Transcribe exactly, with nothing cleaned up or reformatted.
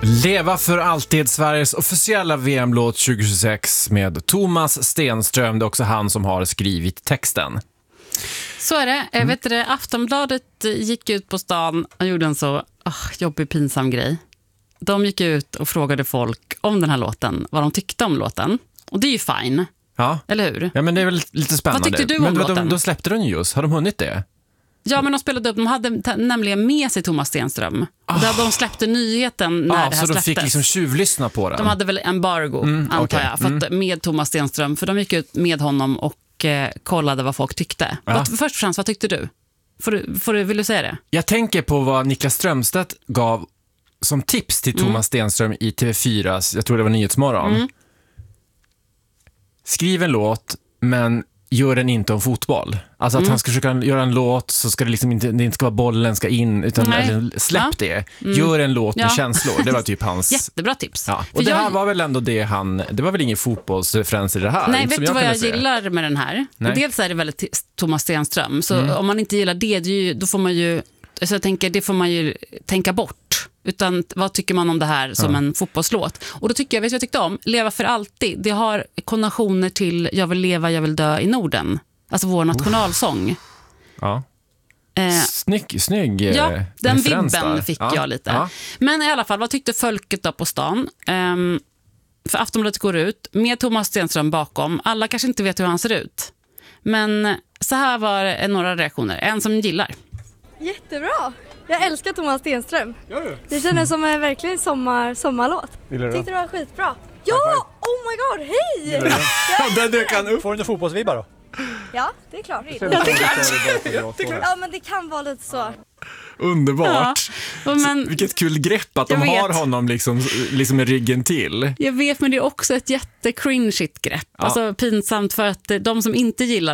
Leva för alltid, Sveriges officiella V M-låt tjugohundratjugosex med Thomas Stenström. Det är också han som har skrivit texten. Så är det. Jag vet det, Aftonbladet gick ut på stan och gjorde en så oh, jobbig, pinsam grej. De gick ut och frågade folk om den här låten, vad de tyckte om låten. Och det är ju fine. Ja. Eller hur? Ja, men det är väl lite spännande. Vad tyckte du om men låten? De, de släppte den ju just. Har de hunnit det? Ja, men de spelade upp. De hade t- nämligen med sig Thomas Stenström. Oh. Där de släppte nyheten när ah, det här så släpptes. Så de fick liksom tjuvlyssna på den? De hade väl embargo, mm, antar okay. jag. För att, mm. med Thomas Stenström. För de gick ut med honom och eh, kollade vad folk tyckte. Ja. Vad, först och främst, vad tyckte du? Får du, får du? Vill du säga det? Jag tänker på vad Niklas Strömstedt gav som tips till Thomas mm. Stenström i T V fyras, jag tror det var Nyhetsmorgon. Mm. Skriv en låt, men gör den inte om fotboll. Alltså att mm. han ska försöka göra en låt så ska det liksom inte, det inte ska vara bollen ska in, utan alltså, släpp ja. det. Mm. Gör en låt med ja. känslor. Det var typ hans... Jättebra tips. Ja. Och För det här jag... var väl ändå det han... Det var väl ingen fotbollsreferens i det här? Nej, vet du vad jag säga. gillar med den här? Nej. Dels är det väldigt Thomas Stenström. Så mm. om man inte gillar det, det ju, då får man ju... Så jag tänker, det får man ju tänka bort. Utan vad tycker man om det här som ja. en fotbollslåt? Och då tycker jag, vet du vad jag tyckte om? Leva för alltid. Det har konnotationer till Jag vill leva, jag vill dö i Norden. Alltså vår nationalsång. Ja. Eh, snygg, snygg Ja, den vibben där. fick ja. jag lite. Ja. Men i alla fall, vad tyckte folket då på stan? Um, för Aftonbladet går ut med Thomas Stenström bakom. Alla kanske inte vet hur han ser ut. Men så här var några reaktioner. En som gillar. Jättebra! Jag älskar Thomas Stenström. Gör du? Det kändes som en verkligen sommar, sommarlåt. Gillar du? Tyckte det var skitbra. Ja! Oh my god, hej! Där dök han upp. Får du inte fotbollsvibbar då? Ja, det är klart. Ja, det är klart. Ja, men det kan vara lite så. Underbart. Ja, men, vilket kul grepp att de vet. har honom liksom, liksom med ryggen till. Jag vet, men det är också ett jättecringeigt grepp. Ja. Alltså pinsamt för att de som inte gillar